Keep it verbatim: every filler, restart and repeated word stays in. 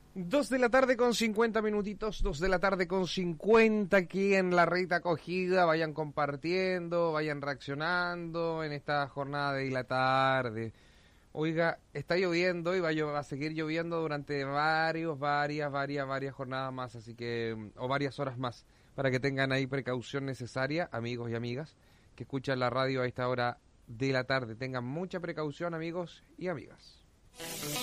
Dos de la tarde con cincuenta minutitos, dos de la tarde con cincuenta aquí en la Red Acogida. Vayan compartiendo, vayan reaccionando en esta jornada de la tarde. Oiga, está lloviendo y va a, llo- va a seguir lloviendo durante varios, varias, varias, varias jornadas más, así que, o varias horas más, para que tengan ahí precaución necesaria, amigos y amigas, que escuchan la radio a esta hora de la tarde. Tengan mucha precaución, amigos y amigas.